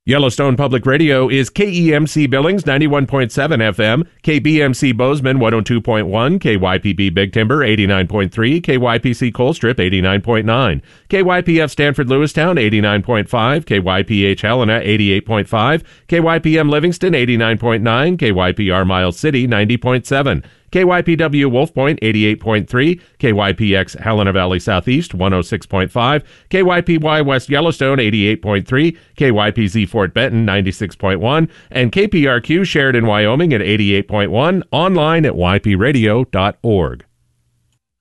Yellowstone Public Radio is KEMC Billings 91.7 FM, KBMC Bozeman 102.1, KYPB Big Timber 89.3, KYPC Colstrip 89.9, KYPF Stanford Lewistown 89.5, KYPH Helena 88.5, KYPM Livingston 89.9, KYPR Miles City 90.7, KYPW Wolf Point 88.3, KYPX Helena Valley Southeast 106.5, KYPY West Yellowstone 88.3, KYPZ Fort Benton 96.1, and KPRQ Sheridan, Wyoming at 88.1, online at ypradio.org.